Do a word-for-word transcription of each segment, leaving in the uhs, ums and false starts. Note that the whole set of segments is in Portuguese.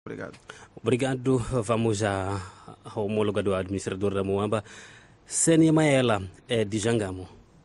Obrigado. Obrigado. Vamos à, ao homólogo do administrador da Moamba, Sênia Maela, é de Jangamo.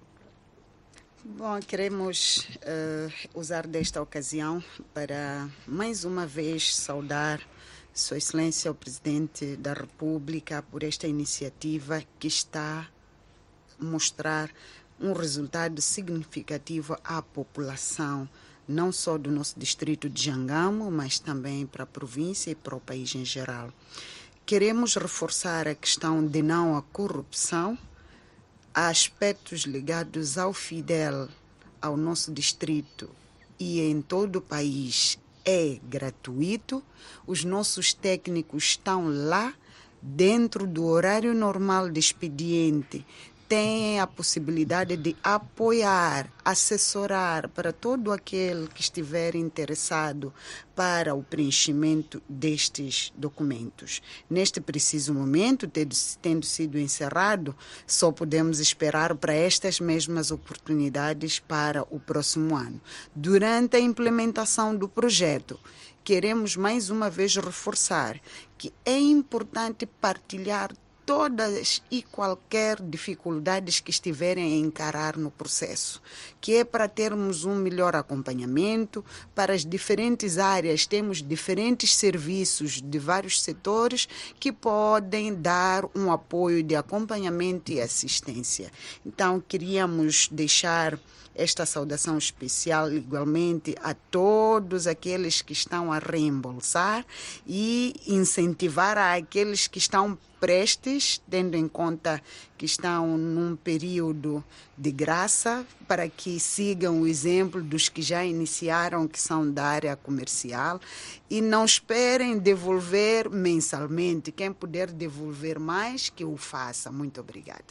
Bom, queremos uh, usar desta ocasião para mais uma vez saudar Sua Excelência o Presidente da República por esta iniciativa que está a mostrar um resultado significativo à população, não só do nosso distrito de Jangamo, mas também para a província e para o país em geral. Queremos reforçar a questão de não à corrupção. Há aspectos ligados ao Fidel, ao nosso distrito e em todo o país, é gratuito. Os nossos técnicos estão lá, dentro do horário normal de expediente, têm a possibilidade de apoiar, assessorar para todo aquele que estiver interessado para o preenchimento destes documentos. Neste preciso momento, tendo, tendo sido encerrado, só podemos esperar para estas mesmas oportunidades para o próximo ano. Durante a implementação do projeto, queremos mais uma vez reforçar que é importante partilhar todas e qualquer dificuldades que estiverem a encarar no processo, que é para termos um melhor acompanhamento para as diferentes áreas. Temos diferentes serviços de vários setores que podem dar um apoio de acompanhamento e assistência. Então, queríamos deixar esta saudação especial igualmente a todos aqueles que estão a reembolsar e incentivar aqueles que estão prestes, tendo em conta que estão num período de graça, para que sigam o exemplo dos que já iniciaram, que são da área comercial, e não esperem devolver mensalmente. Quem puder devolver mais, que o faça. Muito obrigada.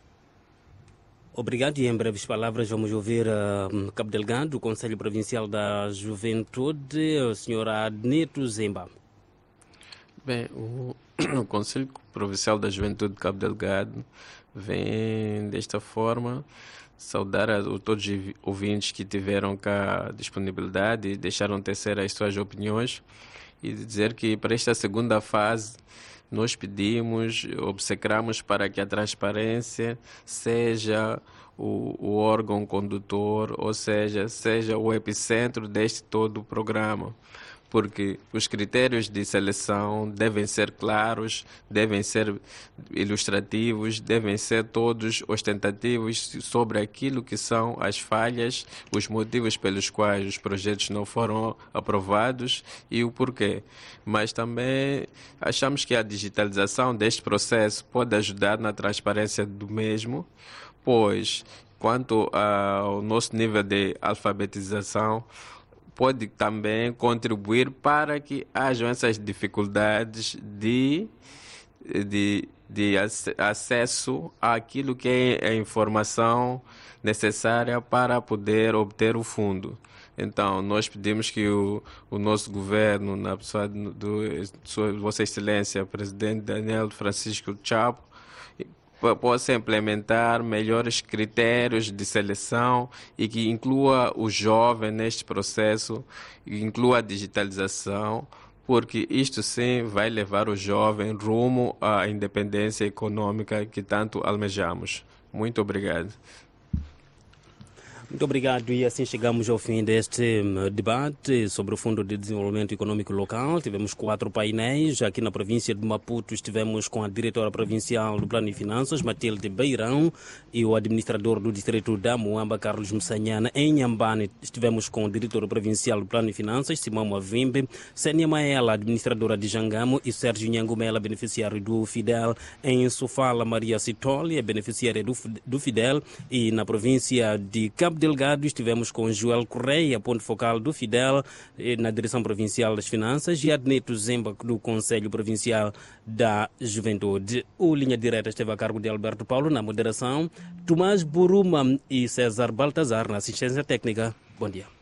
Obrigado, e em breves palavras vamos ouvir uh, Cabo Delgado, do Conselho Provincial da Juventude, a senhora Adneto Zemba. Bem, o, o Conselho Provincial da Juventude de Cabo Delgado vem desta forma saudar a, a todos os ouvintes que tiveram cá disponibilidade e deixaram tecer as suas opiniões, e dizer que para esta segunda fase nós pedimos, obcecamos para que a transparência seja o, o órgão condutor, ou seja, seja o epicentro deste todo o programa, porque os critérios de seleção devem ser claros, devem ser ilustrativos, devem ser todos ostentativos sobre aquilo que são as falhas, os motivos pelos quais os projetos não foram aprovados e o porquê. Mas também achamos que a digitalização deste processo pode ajudar na transparência do mesmo, pois, quanto ao nosso nível de alfabetização, pode também contribuir para que hajam essas dificuldades de, de, de acesso àquilo que é a informação necessária para poder obter o fundo. Então, nós pedimos que o, o nosso governo, na pessoa do, do Vossa Excelência, Presidente Daniel Francisco Chapo, possa implementar melhores critérios de seleção e que inclua o jovem neste processo, inclua a digitalização, porque isto sim vai levar o jovem rumo à independência econômica que tanto almejamos. Muito obrigado. Muito obrigado, e assim chegamos ao fim deste debate sobre o Fundo de Desenvolvimento Econômico Local. Tivemos quatro painéis. Aqui na província de Maputo estivemos com a diretora provincial do Plano de Finanças, Matilde Beirão, e o administrador do distrito da Moamba, Carlos Msanhana. Em Nhambane estivemos com o diretor provincial do Plano de Finanças, Simão Mavimbe, Sênia Maela, administradora de Jangamo, e Sérgio Nhangumela, beneficiário do Fidel. Em Sofala, Maria Citoli, beneficiária do, do Fidel. E na província de Cabo Delgado estivemos com Joel Correia, ponto focal do Fidel, na Direção Provincial das Finanças, e Adneto Zemba, do Conselho Provincial da Juventude. O Linha Direta esteve a cargo de Alberto Paulo na moderação, Tomás Buruma e César Baltazar na assistência técnica. Bom dia.